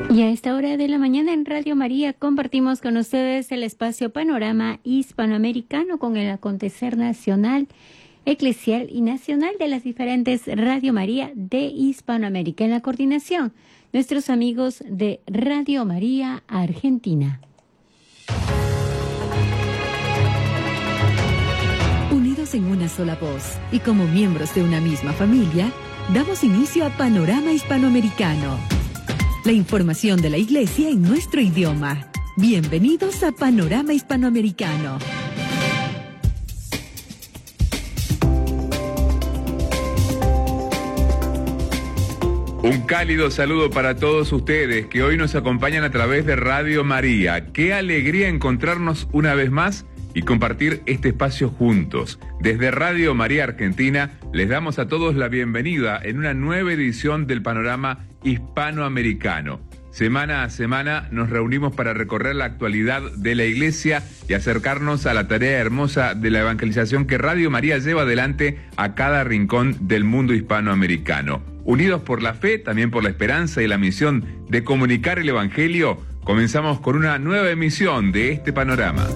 Y a esta hora de la mañana en Radio María compartimos con ustedes el espacio Panorama Hispanoamericano con el acontecer nacional, eclesial y nacional de las diferentes Radio María de Hispanoamérica. En la coordinación, nuestros amigos de Radio María Argentina. Unidos en una sola voz y como miembros de una misma familia, damos inicio a Panorama Hispanoamericano. La información de la Iglesia en nuestro idioma. Bienvenidos a Panorama Hispanoamericano. Un cálido saludo para todos ustedes que hoy nos acompañan a través de Radio María. Qué alegría encontrarnos una vez más y compartir este espacio juntos. Desde Radio María Argentina les damos a todos la bienvenida en una nueva edición del Panorama Hispanoamericano. Semana a semana nos reunimos para recorrer la actualidad de la Iglesia y acercarnos a la tarea hermosa de la evangelización que Radio María lleva adelante a cada rincón del mundo hispanoamericano. Unidos por la fe, también por la esperanza y la misión de comunicar el Evangelio, comenzamos con una nueva emisión de este Panorama.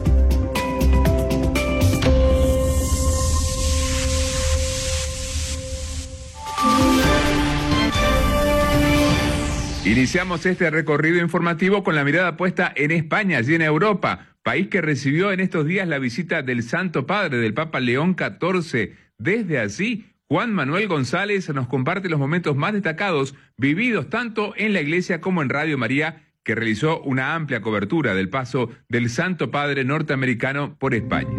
Iniciamos este recorrido informativo con la mirada puesta en España y en Europa, país que recibió en estos días la visita del Santo Padre, del Papa León XIV. Desde allí, Juan Manuel González nos comparte los momentos más destacados vividos tanto en la Iglesia como en Radio María, que realizó una amplia cobertura del paso del Santo Padre norteamericano por España.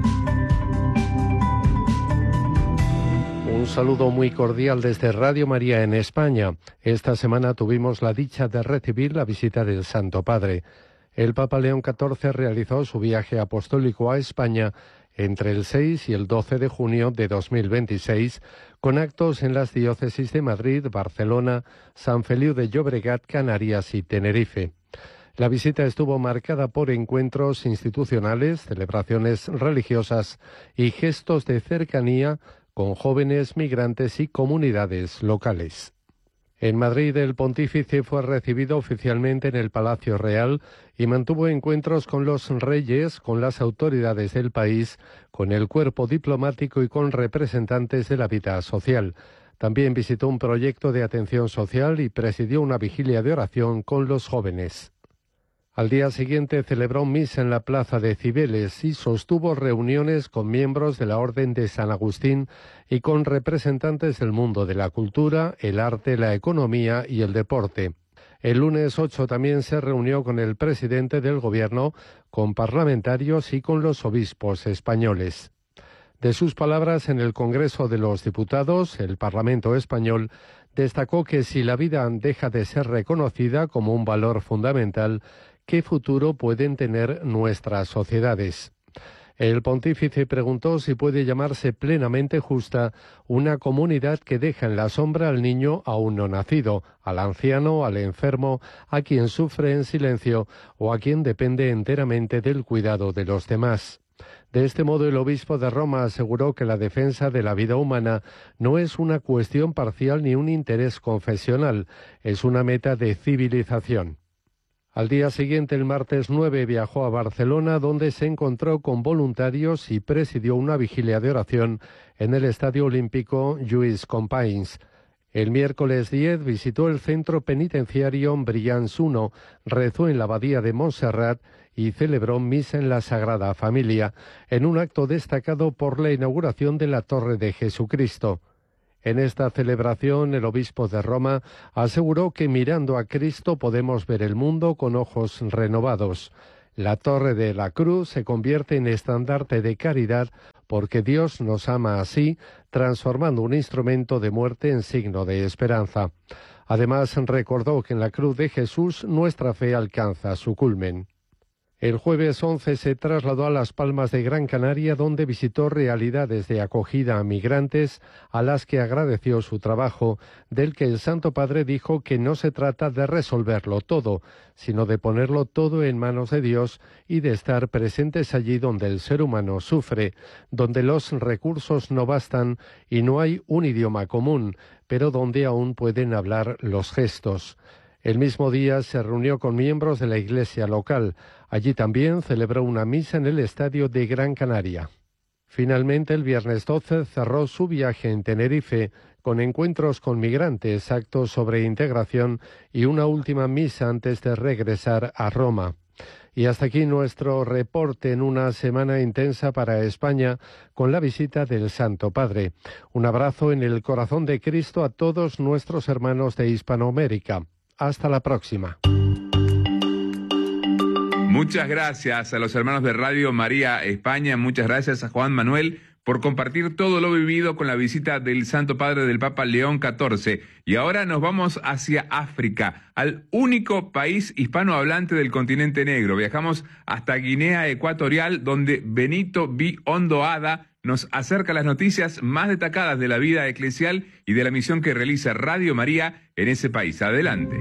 Un saludo muy cordial desde Radio María en España. Esta semana tuvimos la dicha de recibir la visita del Santo Padre. El Papa León XIV realizó su viaje apostólico a España entre el 6 y el 12 de junio de 2026, con actos en las diócesis de Madrid, Barcelona, San Feliu de Llobregat, Canarias y Tenerife. La visita estuvo marcada por encuentros institucionales, celebraciones religiosas y gestos de cercanía con jóvenes migrantes y comunidades locales. En Madrid, el pontífice fue recibido oficialmente en el Palacio Real y mantuvo encuentros con los reyes, con las autoridades del país, con el cuerpo diplomático y con representantes de la vida social. También visitó un proyecto de atención social y presidió una vigilia de oración con los jóvenes. Al día siguiente celebró misa en la plaza de Cibeles y sostuvo reuniones con miembros de la Orden de San Agustín y con representantes del mundo de la cultura, el arte, la economía y el deporte. El lunes 8 también se reunió con el presidente del Gobierno, con parlamentarios y con los obispos españoles. De sus palabras en el Congreso de los Diputados, el Parlamento español destacó que si la vida deja de ser reconocida como un valor fundamental, ¿qué futuro pueden tener nuestras sociedades? El pontífice preguntó si puede llamarse plenamente justa una comunidad que deja en la sombra al niño aún no nacido, al anciano, al enfermo, a quien sufre en silencio o a quien depende enteramente del cuidado de los demás. De este modo, el obispo de Roma aseguró que la defensa de la vida humana no es una cuestión parcial ni un interés confesional, es una meta de civilización. Al día siguiente, el martes 9, viajó a Barcelona, donde se encontró con voluntarios y presidió una vigilia de oración en el Estadio Olímpico Lluís Companys. El miércoles 10 visitó el centro penitenciario Brians I, rezó en la abadía de Montserrat y celebró misa en la Sagrada Familia, en un acto destacado por la inauguración de la Torre de Jesucristo. En esta celebración, el obispo de Roma aseguró que mirando a Cristo podemos ver el mundo con ojos renovados. La Torre de la Cruz se convierte en estandarte de caridad porque Dios nos ama así, transformando un instrumento de muerte en signo de esperanza. Además, recordó que en la cruz de Jesús nuestra fe alcanza su culmen. El jueves 11 se trasladó a Las Palmas de Gran Canaria, donde visitó realidades de acogida a migrantes a las que agradeció su trabajo, del que el Santo Padre dijo que no se trata de resolverlo todo, sino de ponerlo todo en manos de Dios y de estar presentes allí donde el ser humano sufre, donde los recursos no bastan y no hay un idioma común, pero donde aún pueden hablar los gestos. El mismo día se reunió con miembros de la iglesia local. Allí también celebró una misa en el estadio de Gran Canaria. Finalmente, el viernes 12 cerró su viaje en Tenerife con encuentros con migrantes, actos sobre integración y una última misa antes de regresar a Roma. Y hasta aquí nuestro reporte en una semana intensa para España con la visita del Santo Padre. Un abrazo en el corazón de Cristo a todos nuestros hermanos de Hispanoamérica. Hasta la próxima. Muchas gracias a los hermanos de Radio María España, muchas gracias a Juan Manuel por compartir todo lo vivido con la visita del Santo Padre del Papa León XIV. Y ahora nos vamos hacia África, al único país hispanohablante del continente negro. Viajamos hasta Guinea Ecuatorial, donde Benito Biondo Ada nos acerca las noticias más destacadas de la vida eclesial y de la misión que realiza Radio María en ese país. Adelante.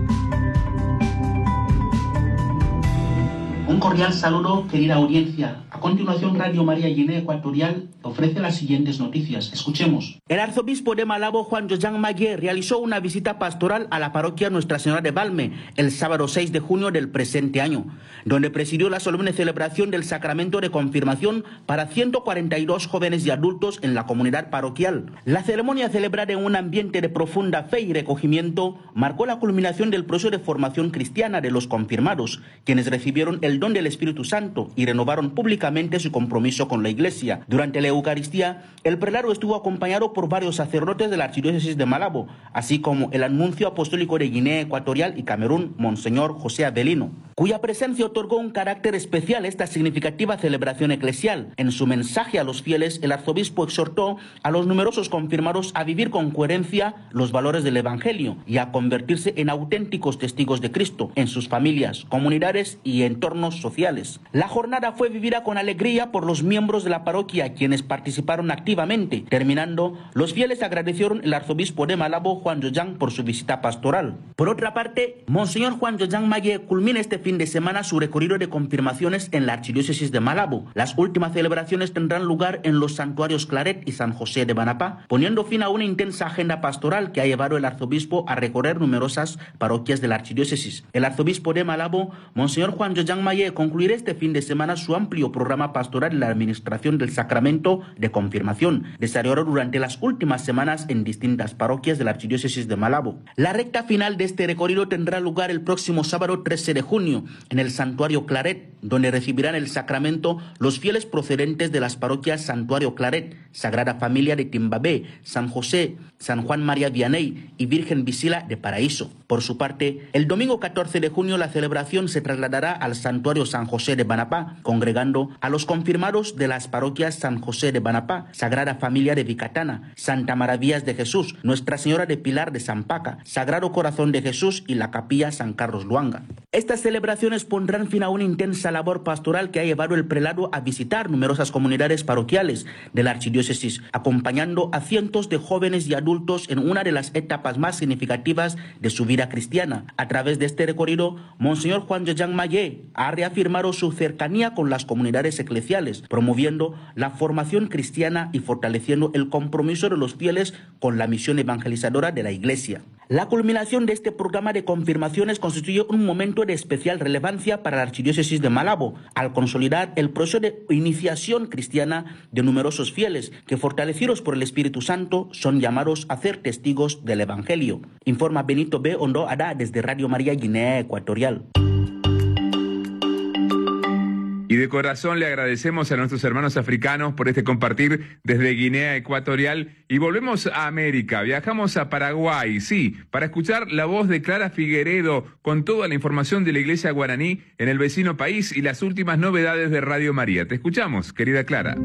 Un cordial saludo, querida audiencia. A continuación, Radio María Guinea Ecuatorial ofrece las siguientes noticias. Escuchemos. El arzobispo de Malabo, Juan José Magué, realizó una visita pastoral a la parroquia Nuestra Señora de Valme el sábado 6 de junio del presente año, donde presidió la solemne celebración del sacramento de confirmación para 142 jóvenes y adultos en la comunidad parroquial. La ceremonia, celebrada en un ambiente de profunda fe y recogimiento, marcó la culminación del proceso de formación cristiana de los confirmados, quienes recibieron el don del Espíritu Santo y renovaron públicamente su compromiso con la Iglesia. Durante la Eucaristía, el prelado estuvo acompañado por varios sacerdotes de la Archidiócesis de Malabo, así como el anuncio apostólico de Guinea Ecuatorial y Camerún, Monseñor José Avelino, cuya presencia otorgó un carácter especial a esta significativa celebración eclesial. En su mensaje a los fieles, el arzobispo exhortó a los numerosos confirmados a vivir con coherencia los valores del Evangelio y a convertirse en auténticos testigos de Cristo en sus familias, comunidades y entornos sociales. La jornada fue vivida con alegría por los miembros de la parroquia, quienes participaron activamente. Terminando, los fieles agradecieron al arzobispo de Malabo, Juan Josán, por su visita pastoral. Por otra parte, Monseñor Juan Josán Magué culmina este fin de semana su recorrido de confirmaciones en la Archidiócesis de Malabo. Las últimas celebraciones tendrán lugar en los santuarios Claret y San José de Banapá, poniendo fin a una intensa agenda pastoral que ha llevado el arzobispo a recorrer numerosas parroquias de la Archidiócesis. El arzobispo de Malabo, Monseñor Juan Josán Magué, concluirá este fin de semana su amplio programa pastoral en la administración del sacramento de confirmación, desarrollado durante las últimas semanas en distintas parroquias de la Archidiócesis de Malabo. La recta final de este recorrido tendrá lugar el próximo sábado 13 de junio en el santuario Claret, donde recibirán el sacramento los fieles procedentes de las parroquias Santuario Claret, Sagrada Familia de Timbabé, San José, San Juan María Vianney y Virgen Visila de Paraíso. Por su parte, el domingo 14 de junio la celebración se trasladará al santuario San José de Banapá, congregando a los confirmados de las parroquias San José de Banapá, Sagrada Familia de Vicatana, Santa Maravillas de Jesús, Nuestra Señora de Pilar de Sampaca, Sagrado Corazón de Jesús y la Capilla San Carlos Luanga. Estas celebraciones pondrán fin a una intensa labor pastoral que ha llevado el prelado a visitar numerosas comunidades parroquiales de la Archidiócesis, acompañando a cientos de jóvenes y adultos en una de las etapas más significativas de su vida cristiana. A través de este recorrido, Monseñor Juan Josán Magué ha reafirmado su cercanía con las comunidades eclesiales, promoviendo la formación cristiana y fortaleciendo el compromiso de los fieles con la misión evangelizadora de la Iglesia. La culminación de este programa de confirmaciones constituye un momento de especial relevancia para la Archidiócesis de Malabo, al consolidar el proceso de iniciación cristiana de numerosos fieles que, fortalecidos por el Espíritu Santo, son llamados a ser testigos del Evangelio. Informa Benito Biondo Ada desde Radio María Guinea Ecuatorial. Y de corazón le agradecemos a nuestros hermanos africanos por este compartir desde Guinea Ecuatorial. Y volvemos a América, viajamos a Paraguay, sí, para escuchar la voz de Clara Figueredo con toda la información de la Iglesia guaraní en el vecino país y las últimas novedades de Radio María. Te escuchamos, querida Clara.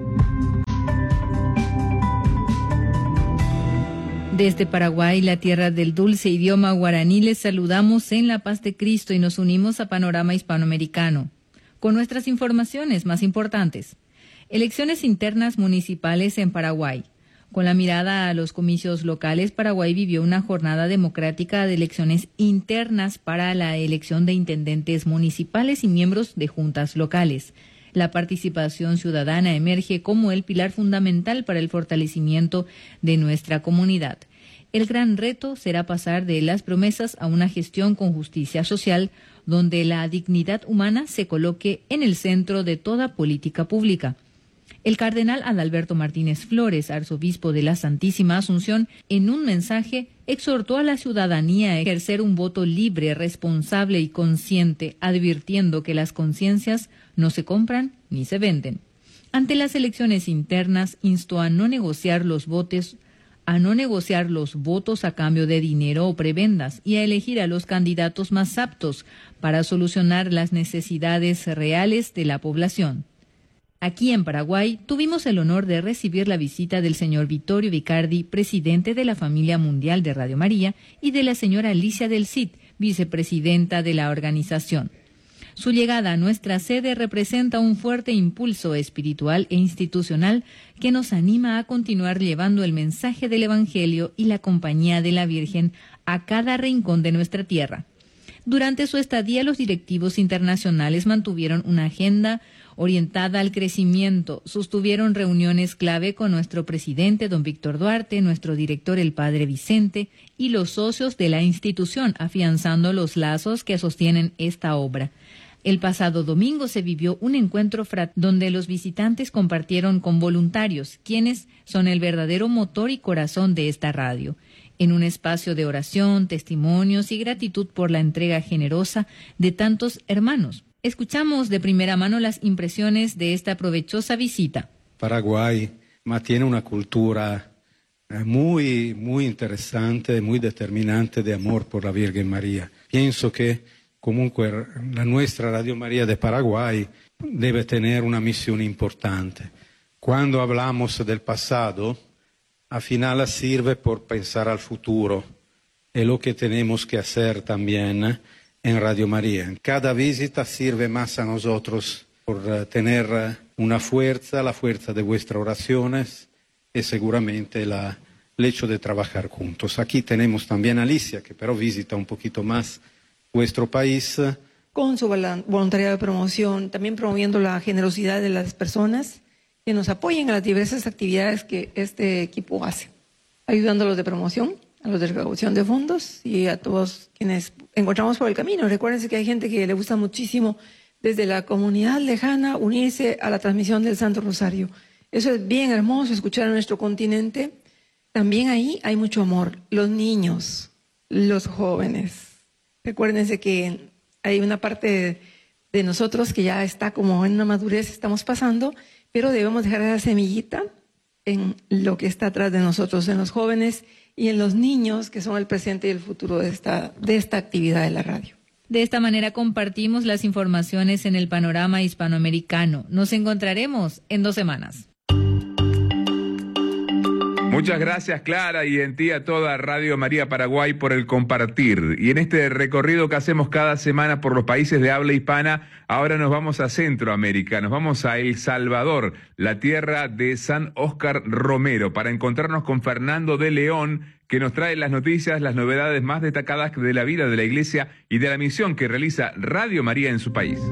Desde Paraguay, la tierra del dulce idioma guaraní, les saludamos en la paz de Cristo y nos unimos a Panorama Hispanoamericano con nuestras informaciones más importantes. Elecciones internas municipales en Paraguay. Con la mirada a los comicios locales, Paraguay vivió una jornada democrática de elecciones internas para la elección de intendentes municipales y miembros de juntas locales. La participación ciudadana emerge como el pilar fundamental para el fortalecimiento de nuestra comunidad. El gran reto será pasar de las promesas a una gestión con justicia social, donde la dignidad humana se coloque en el centro de toda política pública. El cardenal Adalberto Martínez Flores, arzobispo de la Santísima Asunción, en un mensaje exhortó a la ciudadanía a ejercer un voto libre, responsable y consciente, advirtiendo que las conciencias no se compran ni se venden. Ante las elecciones internas, instó a no negociar los votos a cambio de dinero o prebendas y a elegir a los candidatos más aptos para solucionar las necesidades reales de la población. Aquí en Paraguay tuvimos el honor de recibir la visita del señor Vittorio Vicardi, presidente de la Familia Mundial de Radio María, y de la señora Alicia del Cid, vicepresidenta de la organización. Su llegada a nuestra sede representa un fuerte impulso espiritual e institucional que nos anima a continuar llevando el mensaje del Evangelio y la compañía de la Virgen a cada rincón de nuestra tierra. Durante su estadía, los directivos internacionales mantuvieron una agenda orientada al crecimiento, sostuvieron reuniones clave con nuestro presidente, don Víctor Duarte, nuestro director, el padre Vicente, y los socios de la institución, afianzando los lazos que sostienen esta obra. El pasado domingo se vivió un encuentro donde los visitantes compartieron con voluntarios, quienes son el verdadero motor y corazón de esta radio, en un espacio de oración, testimonios y gratitud por la entrega generosa de tantos hermanos. Escuchamos de primera mano las impresiones de esta provechosa visita. Paraguay mantiene una cultura muy interesante, muy determinante de amor por la Virgen María. Pienso que comunque la nuestra Radio María de Paraguay debe tener una misión importante. Cuando hablamos del pasado, al final sirve por pensar al futuro. Es lo que tenemos que hacer también en Radio María. Cada visita sirve más a nosotros por tener una fuerza, la fuerza de vuestras oraciones y seguramente el hecho de trabajar juntos. Aquí tenemos también a Alicia, que pero visita un poquito más vuestro país. Con su voluntariado de promoción, también promoviendo la generosidad de las personas que nos apoyen a las diversas actividades que este equipo hace, ayudándolos de promoción, a los de recaudación de fondos y a todos quienes encontramos por el camino. Recuérdense que hay gente que le gusta muchísimo desde la comunidad lejana unirse a la transmisión del Santo Rosario. Eso es bien hermoso, escuchar a nuestro continente. También ahí hay mucho amor. Los niños, los jóvenes. Recuérdense que hay una parte de nosotros que ya está como en una madurez, estamos pasando, pero debemos dejar esa semillita en lo que está atrás de nosotros, en los jóvenes y en los niños que son el presente y el futuro de esta actividad de la radio. De esta manera compartimos las informaciones en el panorama hispanoamericano. Nos encontraremos en 2 semanas. Muchas gracias, Clara, y en ti a toda Radio María Paraguay por el compartir. Y en este recorrido que hacemos cada semana por los países de habla hispana, ahora nos vamos a Centroamérica, nos vamos a El Salvador, la tierra de San Óscar Romero, para encontrarnos con Fernando de León, que nos trae las noticias, las novedades más destacadas de la vida de la Iglesia y de la misión que realiza Radio María en su país.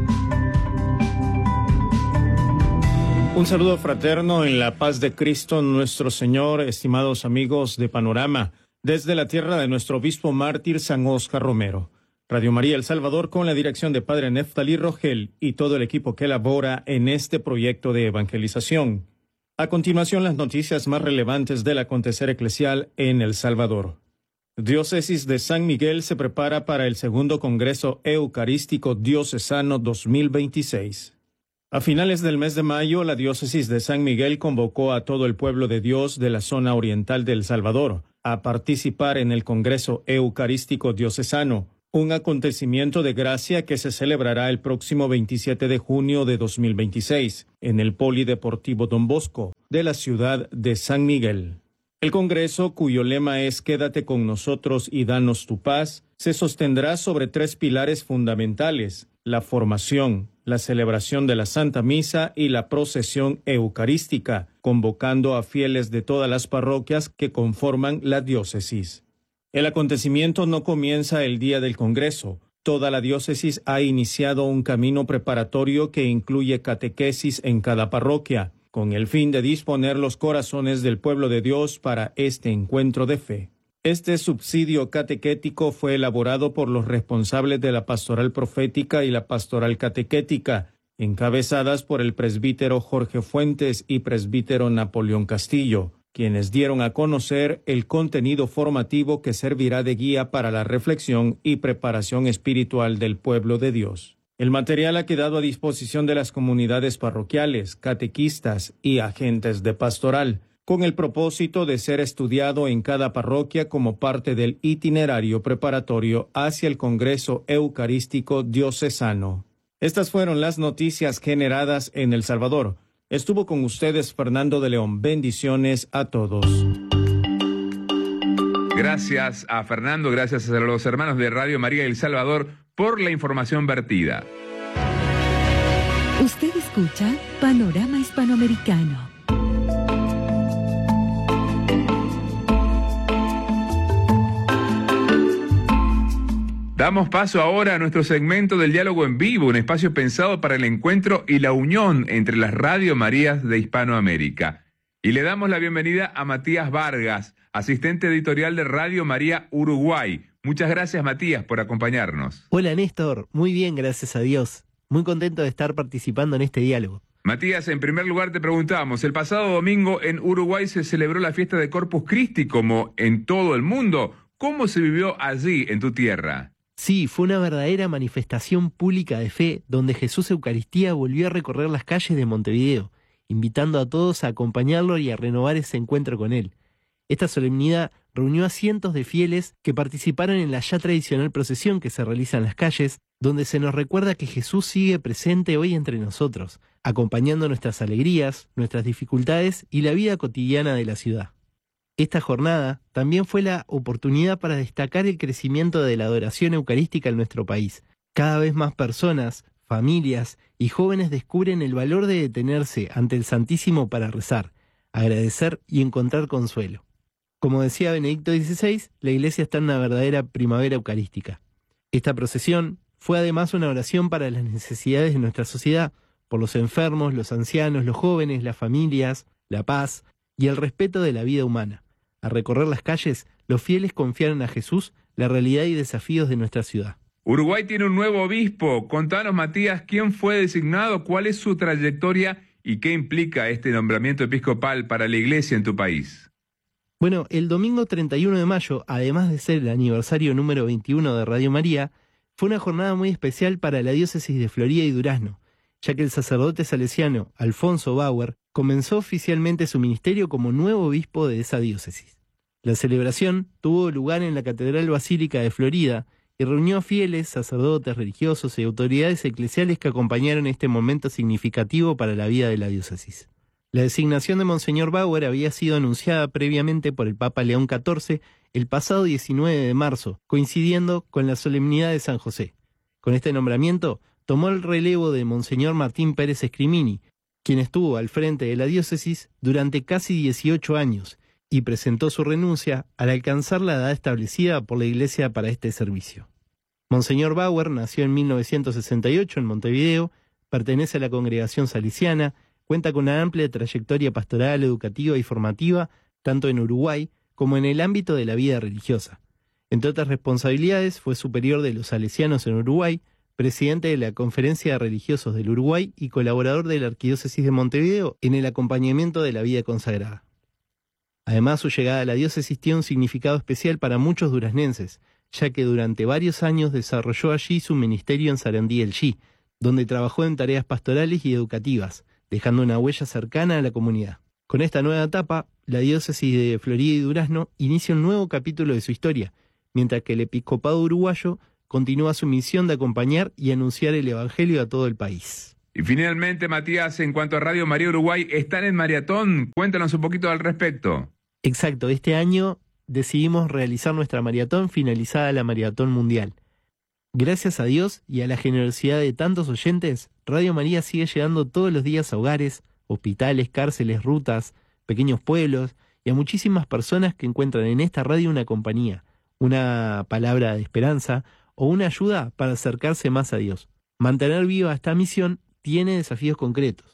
Un saludo fraterno en la paz de Cristo nuestro Señor, estimados amigos de Panorama, desde la tierra de nuestro obispo mártir San Óscar Romero. Radio María El Salvador, con la dirección de Padre Neftalí Rogel y todo el equipo que elabora en este proyecto de evangelización. A continuación, las noticias más relevantes del acontecer eclesial en El Salvador. Diócesis de San Miguel se prepara para el segundo Congreso Eucarístico Diocesano 2026. A finales del mes de mayo, la diócesis de San Miguel convocó a todo el pueblo de Dios de la zona oriental de El Salvador a participar en el Congreso Eucarístico Diocesano, un acontecimiento de gracia que se celebrará el próximo 27 de junio de 2026 en el Polideportivo Don Bosco de la ciudad de San Miguel. El Congreso, cuyo lema es «Quédate con nosotros y danos tu paz», se sostendrá sobre 3 pilares fundamentales: la formación, la celebración de la Santa Misa y la procesión eucarística, convocando a fieles de todas las parroquias que conforman la diócesis. El acontecimiento no comienza el día del Congreso. Toda la diócesis ha iniciado un camino preparatorio que incluye catequesis en cada parroquia, con el fin de disponer los corazones del pueblo de Dios para este encuentro de fe. Este subsidio catequético fue elaborado por los responsables de la pastoral profética y la pastoral catequética, encabezadas por el presbítero Jorge Fuentes y presbítero Napoleón Castillo, quienes dieron a conocer el contenido formativo que servirá de guía para la reflexión y preparación espiritual del pueblo de Dios. El material ha quedado a disposición de las comunidades parroquiales, catequistas y agentes de pastoral, con el propósito de ser estudiado en cada parroquia como parte del itinerario preparatorio hacia el Congreso Eucarístico Diocesano. Estas fueron las noticias generadas en El Salvador. Estuvo con ustedes Fernando de León. Bendiciones a todos. Gracias a Fernando, gracias a los hermanos de Radio María El Salvador por la información vertida. Usted escucha Panorama Hispanoamericano. Damos paso ahora a nuestro segmento del diálogo en vivo, un espacio pensado para el encuentro y la unión entre las Radio Marías de Hispanoamérica. Y le damos la bienvenida a Matías Vargas, asistente editorial de Radio María Uruguay. Muchas gracias, Matías, por acompañarnos. Hola, Néstor. Muy bien, gracias a Dios. Muy contento de estar participando en este diálogo. Matías, en primer lugar te preguntamos, el pasado domingo en Uruguay se celebró la fiesta de Corpus Christi como en todo el mundo. ¿Cómo se vivió allí, en tu tierra? Sí, fue una verdadera manifestación pública de fe, donde Jesús Eucaristía volvió a recorrer las calles de Montevideo, invitando a todos a acompañarlo y a renovar ese encuentro con él. Esta solemnidad reunió a cientos de fieles que participaron en la ya tradicional procesión que se realiza en las calles, donde se nos recuerda que Jesús sigue presente hoy entre nosotros, acompañando nuestras alegrías, nuestras dificultades y la vida cotidiana de la ciudad. Esta jornada también fue la oportunidad para destacar el crecimiento de la adoración eucarística en nuestro país. Cada vez más personas, familias y jóvenes descubren el valor de detenerse ante el Santísimo para rezar, agradecer y encontrar consuelo. Como decía Benedicto XVI, la Iglesia está en una verdadera primavera eucarística. Esta procesión fue además una oración para las necesidades de nuestra sociedad, por los enfermos, los ancianos, los jóvenes, las familias, la paz y el respeto de la vida humana. Al recorrer las calles, los fieles confiaron a Jesús la realidad y desafíos de nuestra ciudad. Uruguay tiene un nuevo obispo. Contanos, Matías, ¿quién fue designado? ¿Cuál es su trayectoria? ¿Y qué implica este nombramiento episcopal para la Iglesia en tu país? Bueno, el domingo 31 de mayo, además de ser el aniversario número 21 de Radio María, fue una jornada muy especial para la diócesis de Florida y Durazno, ya que el sacerdote salesiano Alfonso Bauer comenzó oficialmente su ministerio como nuevo obispo de esa diócesis. La celebración tuvo lugar en la Catedral Basílica de Florida y reunió fieles, sacerdotes, religiosos y autoridades eclesiales que acompañaron este momento significativo para la vida de la diócesis. La designación de Monseñor Bauer había sido anunciada previamente por el Papa León XIV el pasado 19 de marzo, coincidiendo con la solemnidad de San José. Con este nombramiento, tomó el relevo de Monseñor Martín Pérez Escrimini, quien estuvo al frente de la diócesis durante casi 18 años y presentó su renuncia al alcanzar la edad establecida por la Iglesia para este servicio. Monseñor Bauer nació en 1968 en Montevideo, pertenece a la congregación salesiana, cuenta con una amplia trayectoria pastoral, educativa y formativa, tanto en Uruguay como en el ámbito de la vida religiosa. Entre otras responsabilidades, fue superior de los salesianos en Uruguay, presidente de la Conferencia de Religiosos del Uruguay y colaborador de la Arquidiócesis de Montevideo en el acompañamiento de la vida consagrada. Además, su llegada a la diócesis tiene un significado especial para muchos duraznenses, ya que durante varios años desarrolló allí su ministerio en Sarandí el Chi, donde trabajó en tareas pastorales y educativas, dejando una huella cercana a la comunidad. Con esta nueva etapa, la diócesis de Florida y Durazno inicia un nuevo capítulo de su historia, mientras que el episcopado uruguayo continúa su misión de acompañar y anunciar el Evangelio a todo el país. Y finalmente, Matías, en cuanto a Radio María Uruguay, están en maratón. Cuéntanos un poquito al respecto. Exacto, este año decidimos realizar nuestra maratón finalizada la Maratón Mundial. Gracias a Dios y a la generosidad de tantos oyentes, Radio María sigue llegando todos los días a hogares, hospitales, cárceles, rutas, pequeños pueblos y a muchísimas personas que encuentran en esta radio una compañía, una palabra de esperanza o una ayuda para acercarse más a Dios. Mantener viva esta misión tiene desafíos concretos.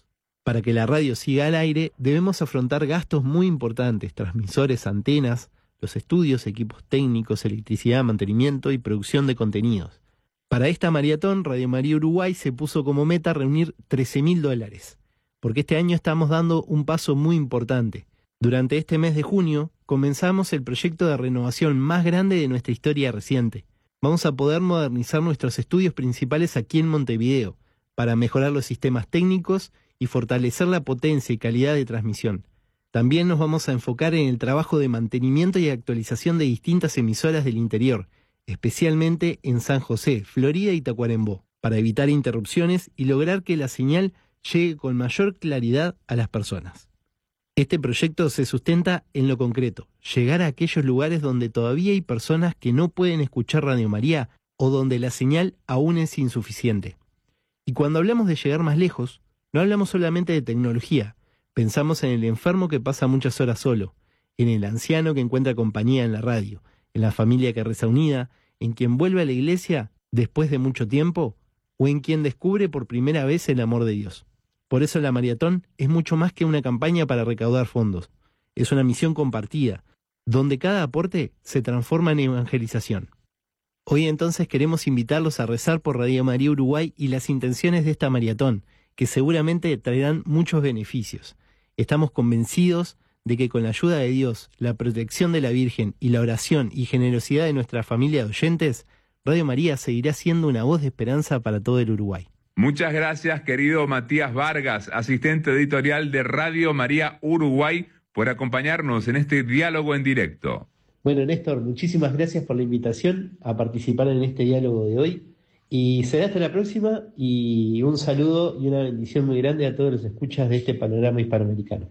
Para que la radio siga al aire, debemos afrontar gastos muy importantes: transmisores, antenas, los estudios, equipos técnicos, electricidad, mantenimiento y producción de contenidos. Para esta maratón, Radio María Uruguay se puso como meta reunir $13.000, porque este año estamos dando un paso muy importante. Durante este mes de junio, comenzamos el proyecto de renovación más grande de nuestra historia reciente. Vamos a poder modernizar nuestros estudios principales aquí en Montevideo, para mejorar los sistemas técnicos y fortalecer la potencia y calidad de transmisión. También nos vamos a enfocar en el trabajo de mantenimiento y actualización de distintas emisoras del interior, especialmente en San José, Florida y Tacuarembó, para evitar interrupciones y lograr que la señal llegue con mayor claridad a las personas. Este proyecto se sustenta en lo concreto: llegar a aquellos lugares donde todavía hay personas que no pueden escuchar Radio María o donde la señal aún es insuficiente. Y cuando hablamos de llegar más lejos, no hablamos solamente de tecnología. Pensamos en el enfermo que pasa muchas horas solo, en el anciano que encuentra compañía en la radio, en la familia que reza unida, en quien vuelve a la iglesia después de mucho tiempo, o en quien descubre por primera vez el amor de Dios. Por eso la maratón es mucho más que una campaña para recaudar fondos. Es una misión compartida, donde cada aporte se transforma en evangelización. Hoy entonces queremos invitarlos a rezar por Radio María Uruguay y las intenciones de esta maratón, que seguramente traerán muchos beneficios. Estamos convencidos de que con la ayuda de Dios, la protección de la Virgen y la oración y generosidad de nuestra familia de oyentes, Radio María seguirá siendo una voz de esperanza para todo el Uruguay. Muchas gracias, querido Matías Vargas, asistente editorial de Radio María Uruguay, por acompañarnos en este diálogo en directo. Bueno, Néstor, muchísimas gracias por la invitación a participar en este diálogo de hoy. Y será hasta la próxima, y un saludo y una bendición muy grande a todos los escuchas de este panorama hispanoamericano.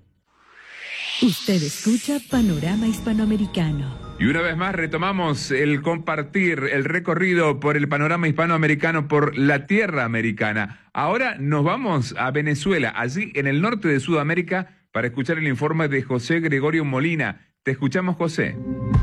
Usted escucha Panorama Hispanoamericano. Y una vez más retomamos el compartir, el recorrido por el panorama hispanoamericano, por la tierra americana. Ahora nos vamos a Venezuela, allí en el norte de Sudamérica, para escuchar el informe de José Gregorio Molina. Te escuchamos, José.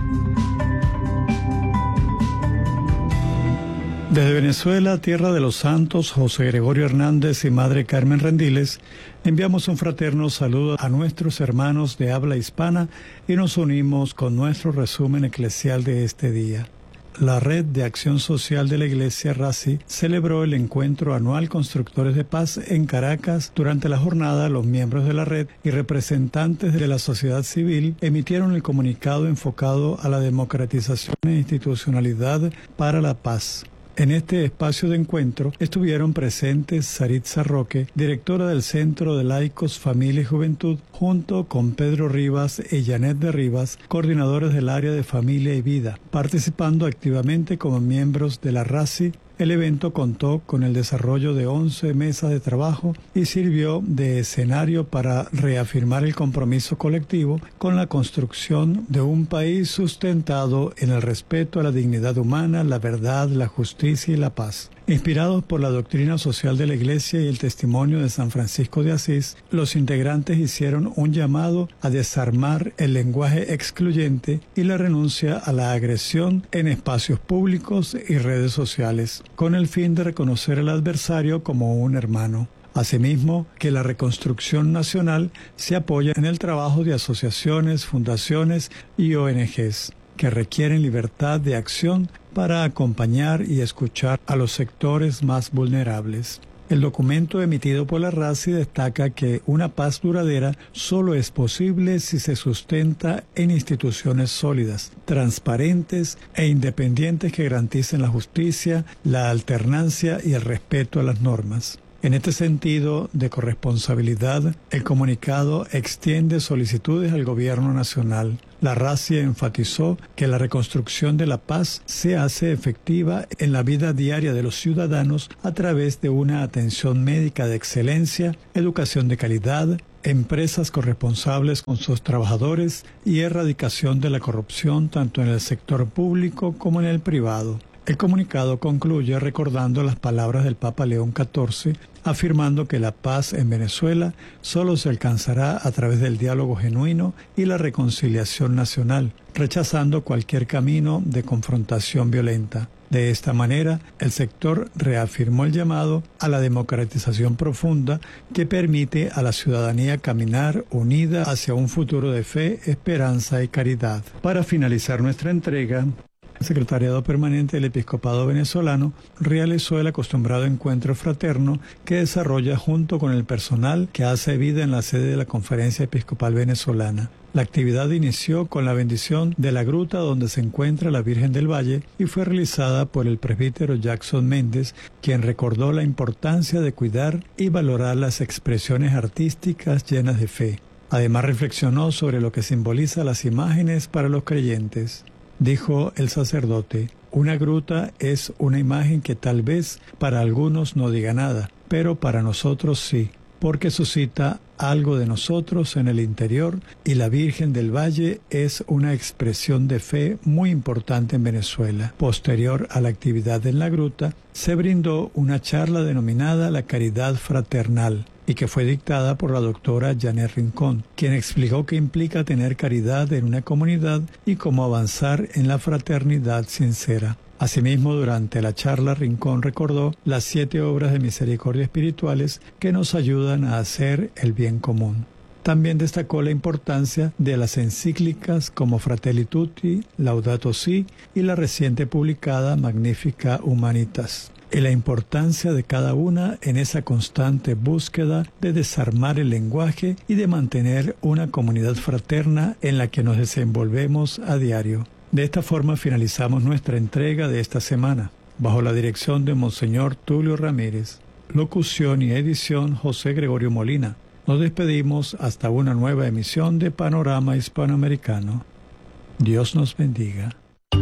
Desde Venezuela, tierra de los santos José Gregorio Hernández y Madre Carmen Rendiles, enviamos un fraterno saludo a nuestros hermanos de habla hispana y nos unimos con nuestro resumen eclesial de este día. La Red de Acción Social de la Iglesia RACI celebró el encuentro anual Constructores de Paz en Caracas. Durante la jornada, los miembros de la red y representantes de la sociedad civil emitieron el comunicado enfocado a la democratización e institucionalidad para la paz. En este espacio de encuentro estuvieron presentes Saritza Roque, directora del Centro de Laicos, Familia y Juventud, junto con Pedro Rivas y Janet de Rivas, coordinadores del área de Familia y Vida. Participando activamente como miembros de la RACI, el evento contó con el desarrollo de 11 mesas de trabajo y sirvió de escenario para reafirmar el compromiso colectivo con la construcción de un país sustentado en el respeto a la dignidad humana, la verdad, la justicia y la paz. Inspirados por la doctrina social de la Iglesia y el testimonio de San Francisco de Asís, los integrantes hicieron un llamado a desarmar el lenguaje excluyente y la renuncia a la agresión en espacios públicos y redes sociales, con el fin de reconocer al adversario como un hermano. Asimismo, que la reconstrucción nacional se apoya en el trabajo de asociaciones, fundaciones y ONGs, que requieren libertad de acción para acompañar y escuchar a los sectores más vulnerables. El documento emitido por la RACI destaca que una paz duradera solo es posible si se sustenta en instituciones sólidas, transparentes e independientes que garanticen la justicia, la alternancia y el respeto a las normas. En este sentido de corresponsabilidad, el comunicado extiende solicitudes al Gobierno Nacional. La RACI enfatizó que la reconstrucción de la paz se hace efectiva en la vida diaria de los ciudadanos a través de una atención médica de excelencia, educación de calidad, empresas corresponsables con sus trabajadores y erradicación de la corrupción tanto en el sector público como en el privado. El comunicado concluye recordando las palabras del Papa León XIV, afirmando que la paz en Venezuela solo se alcanzará a través del diálogo genuino y la reconciliación nacional, rechazando cualquier camino de confrontación violenta. De esta manera, el sector reafirmó el llamado a la democratización profunda que permite a la ciudadanía caminar unida hacia un futuro de fe, esperanza y caridad. Para finalizar nuestra entrega, el Secretariado Permanente del Episcopado Venezolano realizó el acostumbrado encuentro fraterno que desarrolla junto con el personal que hace vida en la sede de la Conferencia Episcopal Venezolana. La actividad inició con la bendición de la gruta donde se encuentra la Virgen del Valle y fue realizada por el presbítero Jackson Méndez, quien recordó la importancia de cuidar y valorar las expresiones artísticas llenas de fe. Además reflexionó sobre lo que simboliza las imágenes para los creyentes. Dijo el sacerdote: una gruta es una imagen que tal vez para algunos no diga nada, pero para nosotros sí, porque suscita algo de nosotros en el interior, y la Virgen del Valle es una expresión de fe muy importante en Venezuela. Posterior a la actividad en la gruta, se brindó una charla denominada La Caridad Fraternal, y que fue dictada por la doctora Janet Rincón, quien explicó qué implica tener caridad en una comunidad y cómo avanzar en la fraternidad sincera. Asimismo, durante la charla, Rincón recordó las 7 obras de misericordia espirituales que nos ayudan a hacer el bien común. También destacó la importancia de las encíclicas como Fratelli Tutti, Laudato Si y la reciente publicada Magnificat Humanitas, y la importancia de cada una en esa constante búsqueda de desarmar el lenguaje y de mantener una comunidad fraterna en la que nos desenvolvemos a diario. De esta forma finalizamos nuestra entrega de esta semana, bajo la dirección de Monseñor Tulio Ramírez. Locución y edición José Gregorio Molina. Nos despedimos hasta una nueva emisión de Panorama Hispanoamericano. Dios nos bendiga.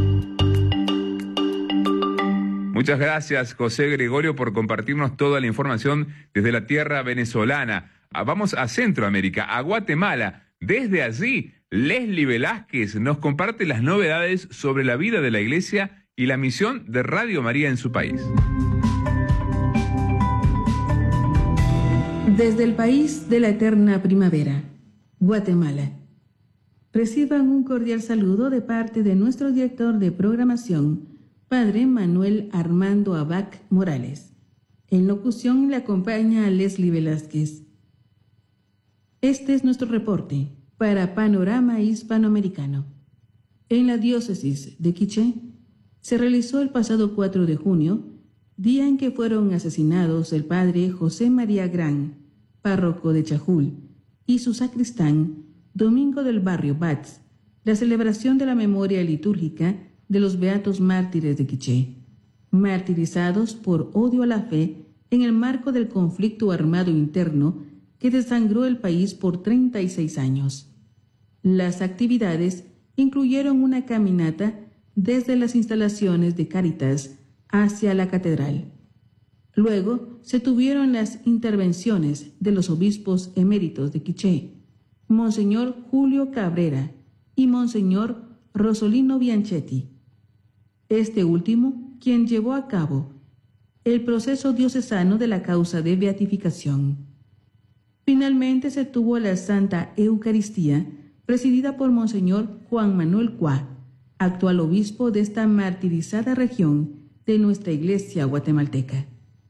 Muchas gracias, José Gregorio, por compartirnos toda la información desde la tierra venezolana. Vamos a Centroamérica, a Guatemala. Desde allí, Leslie Velázquez nos comparte las novedades sobre la vida de la Iglesia y la misión de Radio María en su país. Desde el país de la eterna primavera, Guatemala. Reciban un cordial saludo de parte de nuestro director de programación, Padre Manuel Armando Abac Morales. En locución le acompaña Leslie Velázquez. Este es nuestro reporte para Panorama Hispanoamericano. En la diócesis de Quiché se realizó el pasado 4 de junio, día en que fueron asesinados el padre José María Gran, párroco de Chajul, y su sacristán, Domingo del Barrio Batz, la celebración de la memoria litúrgica de los beatos mártires de Quiché, martirizados por odio a la fe en el marco del conflicto armado interno que desangró el país por 36 años. Las actividades incluyeron una caminata desde las instalaciones de Cáritas hacia la catedral. Luego se tuvieron las intervenciones de los obispos eméritos de Quiché, Monseñor Julio Cabrera y Monseñor Rosolino Bianchetti. Este último, quien llevó a cabo el proceso diocesano de la causa de beatificación. Finalmente se tuvo la Santa Eucaristía, presidida por Monseñor Juan Manuel Cuá, actual obispo de esta martirizada región de nuestra Iglesia guatemalteca.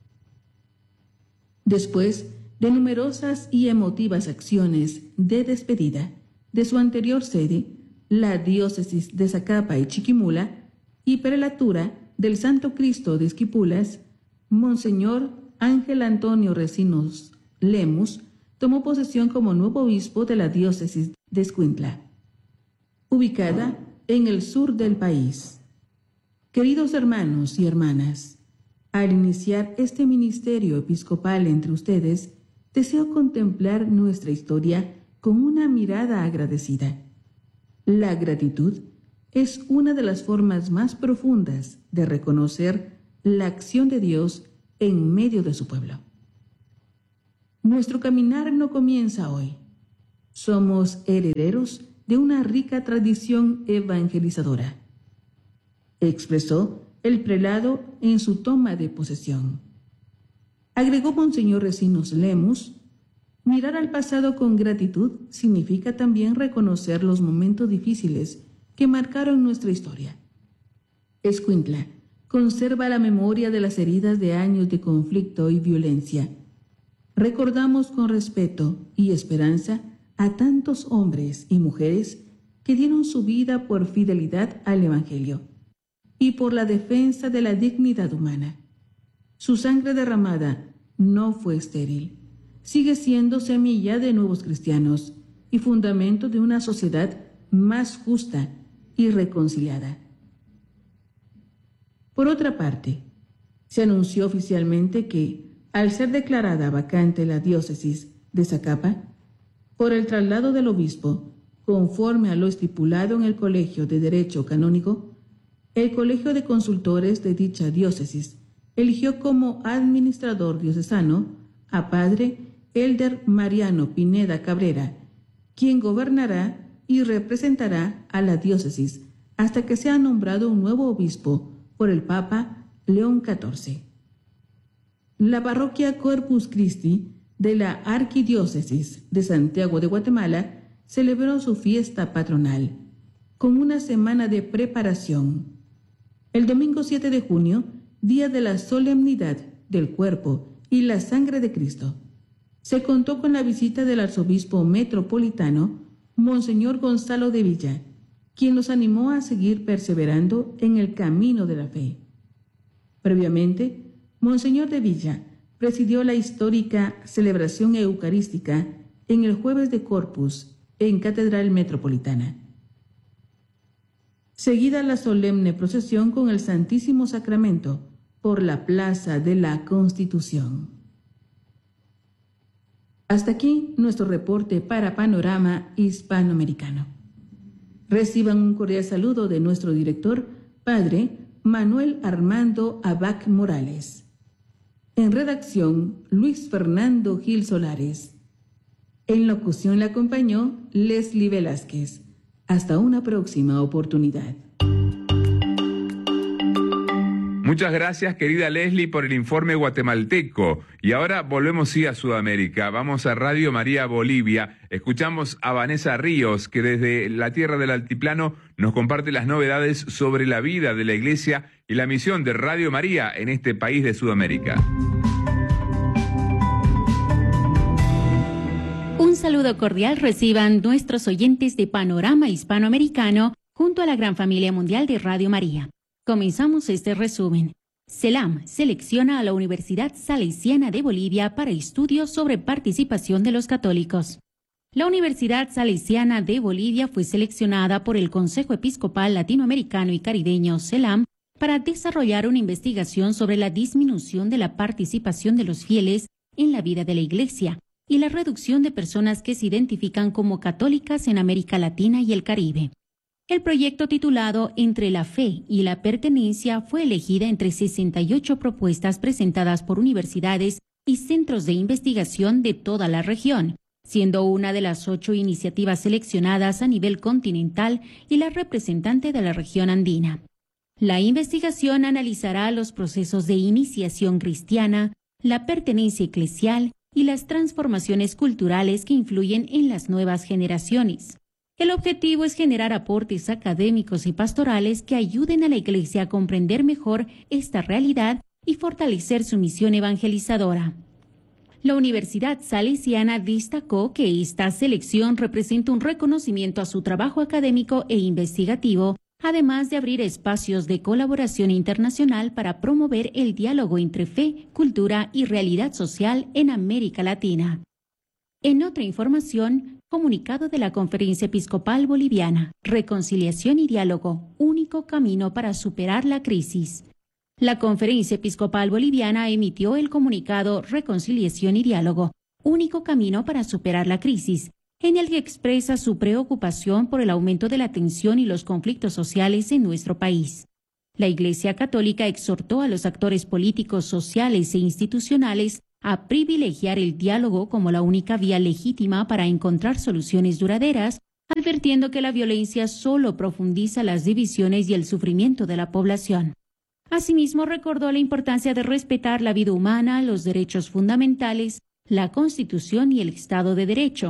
Después de numerosas y emotivas acciones de despedida de su anterior sede, la diócesis de Zacapa y Chiquimula, y prelatura del Santo Cristo de Esquipulas, Monseñor Ángel Antonio Recinos Lemus tomó posesión como nuevo obispo de la diócesis de Escuintla, ubicada en el sur del país. Queridos hermanos y hermanas, al iniciar este ministerio episcopal entre ustedes, deseo contemplar nuestra historia con una mirada agradecida. La gratitud es una de las formas más profundas de reconocer la acción de Dios en medio de su pueblo. Nuestro caminar no comienza hoy. Somos herederos de una rica tradición evangelizadora, expresó el prelado en su toma de posesión. Agregó Monseñor Recinos Lemus: mirar al pasado con gratitud significa también reconocer los momentos difíciles que marcaron nuestra historia. Escuintla conserva la memoria de las heridas de años de conflicto y violencia. Recordamos con respeto y esperanza a tantos hombres y mujeres que dieron su vida por fidelidad al Evangelio y por la defensa de la dignidad humana. Su sangre derramada no fue estéril, sigue siendo semilla de nuevos cristianos y fundamento de una sociedad más justa y reconciliada. Por otra parte, se anunció oficialmente que, al ser declarada vacante la diócesis de Zacapa, por el traslado del obispo, conforme a lo estipulado en el Colegio de Derecho Canónico, el Colegio de Consultores de dicha diócesis eligió como administrador diocesano a Padre Elder Mariano Pineda Cabrera, quien gobernará y representará a la diócesis hasta que sea nombrado un nuevo obispo por el Papa León XIV. La parroquia Corpus Christi de la Arquidiócesis de Santiago de Guatemala celebró su fiesta patronal, con una semana de preparación. El domingo 7 de junio, día de la solemnidad del cuerpo y la sangre de Cristo, se contó con la visita del arzobispo metropolitano, Monseñor Gonzalo de Villa, quien los animó a seguir perseverando en el camino de la fe. Previamente, Monseñor de Villa presidió la histórica celebración eucarística en el Jueves de Corpus en Catedral Metropolitana. Seguida la solemne procesión con el Santísimo Sacramento por la Plaza de la Constitución. Hasta aquí nuestro reporte para Panorama Hispanoamericano. Reciban un cordial saludo de nuestro director, Padre Manuel Armando Abac Morales. En redacción, Luis Fernando Gil Solares. En locución le acompañó Leslie Velázquez. Hasta una próxima oportunidad. Muchas gracias, querida Leslie, por el informe guatemalteco. Y ahora volvemos a Sudamérica. Vamos a Radio María Bolivia. Escuchamos a Vanessa Ríos, que desde la tierra del altiplano nos comparte las novedades sobre la vida de la Iglesia y la misión de Radio María en este país de Sudamérica. Un saludo cordial reciban nuestros oyentes de Panorama Hispanoamericano junto a la gran familia mundial de Radio María. Comenzamos este resumen. CELAM selecciona a la Universidad Salesiana de Bolivia para estudios sobre participación de los católicos. La Universidad Salesiana de Bolivia fue seleccionada por el Consejo Episcopal Latinoamericano y Caribeño CELAM para desarrollar una investigación sobre la disminución de la participación de los fieles en la vida de la Iglesia y la reducción de personas que se identifican como católicas en América Latina y el Caribe. El proyecto titulado Entre la Fe y la Pertenencia fue elegida entre 68 propuestas presentadas por universidades y centros de investigación de toda la región, siendo una de las 8 iniciativas seleccionadas a nivel continental y la representante de la región andina. La investigación analizará los procesos de iniciación cristiana, la pertenencia eclesial y las transformaciones culturales que influyen en las nuevas generaciones. El objetivo es generar aportes académicos y pastorales que ayuden a la Iglesia a comprender mejor esta realidad y fortalecer su misión evangelizadora. La Universidad Salesiana destacó que esta selección representa un reconocimiento a su trabajo académico e investigativo, además de abrir espacios de colaboración internacional para promover el diálogo entre fe, cultura y realidad social en América Latina. En otra información, comunicado de la Conferencia Episcopal Boliviana, Reconciliación y Diálogo, único camino para superar la crisis. La Conferencia Episcopal Boliviana emitió el comunicado Reconciliación y Diálogo, único camino para superar la crisis, en el que expresa su preocupación por el aumento de la tensión y los conflictos sociales en nuestro país. La Iglesia Católica exhortó a los actores políticos, sociales e institucionales a privilegiar el diálogo como la única vía legítima para encontrar soluciones duraderas, advirtiendo que la violencia solo profundiza las divisiones y el sufrimiento de la población. Asimismo, recordó la importancia de respetar la vida humana, los derechos fundamentales, la Constitución y el Estado de Derecho.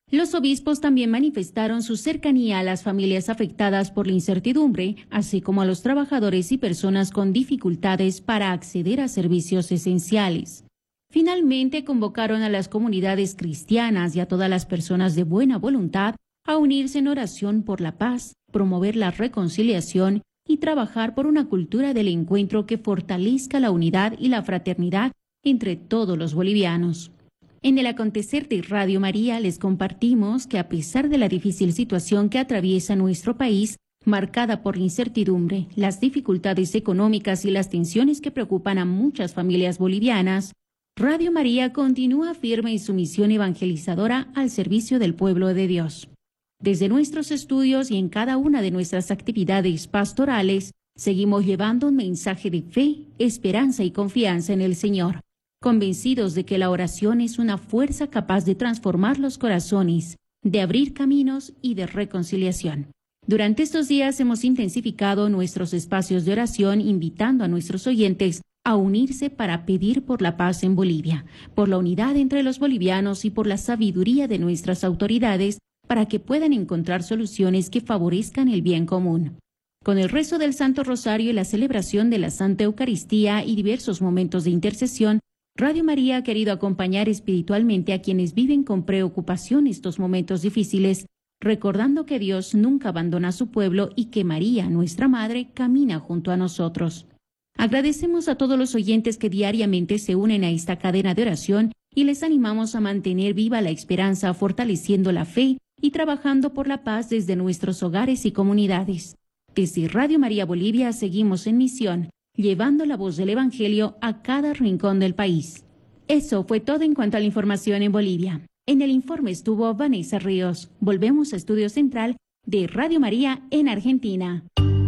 Los obispos también manifestaron su cercanía a las familias afectadas por la incertidumbre, así como a los trabajadores y personas con dificultades para acceder a servicios esenciales. Finalmente, convocaron a las comunidades cristianas y a todas las personas de buena voluntad a unirse en oración por la paz, promover la reconciliación y trabajar por una cultura del encuentro que fortalezca la unidad y la fraternidad entre todos los bolivianos. En el acontecer de Radio María les compartimos que a pesar de la difícil situación que atraviesa nuestro país, marcada por la incertidumbre, las dificultades económicas y las tensiones que preocupan a muchas familias bolivianas, Radio María continúa firme en su misión evangelizadora al servicio del pueblo de Dios. Desde nuestros estudios y en cada una de nuestras actividades pastorales, seguimos llevando un mensaje de fe, esperanza y confianza en el Señor, convencidos de que la oración es una fuerza capaz de transformar los corazones, de abrir caminos y de reconciliación. Durante estos días hemos intensificado nuestros espacios de oración, invitando a nuestros oyentes a unirse para pedir por la paz en Bolivia, por la unidad entre los bolivianos y por la sabiduría de nuestras autoridades para que puedan encontrar soluciones que favorezcan el bien común. Con el rezo del Santo Rosario y la celebración de la Santa Eucaristía y diversos momentos de intercesión, Radio María ha querido acompañar espiritualmente a quienes viven con preocupación estos momentos difíciles, recordando que Dios nunca abandona a su pueblo y que María, nuestra Madre, camina junto a nosotros. Agradecemos a todos los oyentes que diariamente se unen a esta cadena de oración y les animamos a mantener viva la esperanza, fortaleciendo la fe y trabajando por la paz desde nuestros hogares y comunidades. Desde Radio María Bolivia seguimos en misión, llevando la voz del Evangelio a cada rincón del país. Eso fue todo en cuanto a la información en Bolivia. En el informe estuvo Vanessa Ríos. Volvemos a Estudio Central de Radio María en Argentina.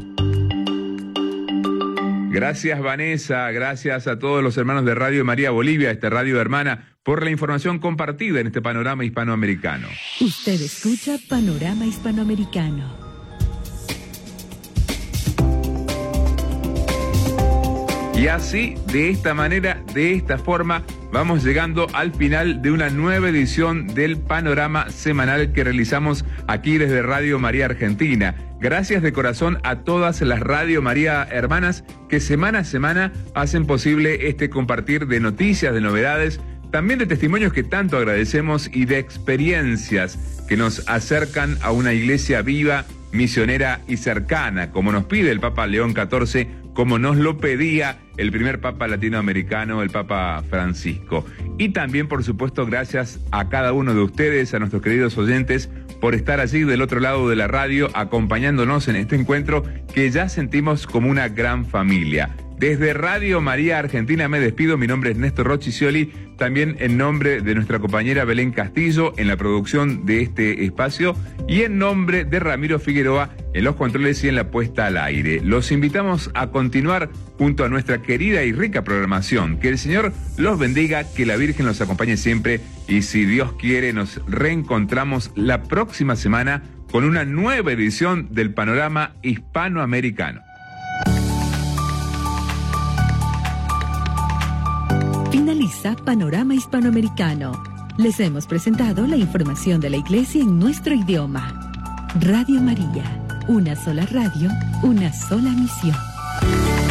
Gracias, Vanessa. Gracias a todos los hermanos de Radio María Bolivia, esta radio hermana, por la información compartida en este panorama hispanoamericano. Usted escucha Panorama Hispanoamericano. Y así, de esta manera, de esta forma, vamos llegando al final de una nueva edición del Panorama Semanal que realizamos aquí desde Radio María Argentina. Gracias de corazón a todas las Radio María hermanas que semana a semana hacen posible este compartir de noticias, de novedades, también de testimonios que tanto agradecemos y de experiencias que nos acercan a una iglesia viva, misionera y cercana, como nos pide el Papa León XIV, como nos lo pedía el primer Papa latinoamericano, el Papa Francisco. Y también, por supuesto, gracias a cada uno de ustedes, a nuestros queridos oyentes, por estar allí del otro lado de la radio, acompañándonos en este encuentro que ya sentimos como una gran familia. Desde Radio María Argentina me despido, mi nombre es Néstor Rochicioli, también en nombre de nuestra compañera Belén Castillo en la producción de este espacio y en nombre de Ramiro Figueroa en los controles y en la puesta al aire. Los invitamos a continuar junto a nuestra querida y rica programación. Que el Señor los bendiga, que la Virgen los acompañe siempre y si Dios quiere nos reencontramos la próxima semana con una nueva edición del Panorama Hispanoamericano. Finaliza Panorama Hispanoamericano. Les hemos presentado la información de la Iglesia en nuestro idioma. Radio María, una sola radio, una sola misión.